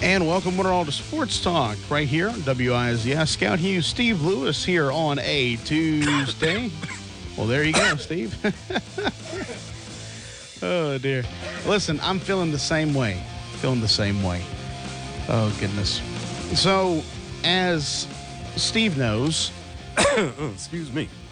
And welcome one and all to Sports Talk right here on WIZS. Scout Hughes, Steve Lewis here on a Tuesday. Well, there you go, Steve. Oh, dear. Listen, I'm feeling the same way. Oh, goodness. So, as Steve knows, Excuse me.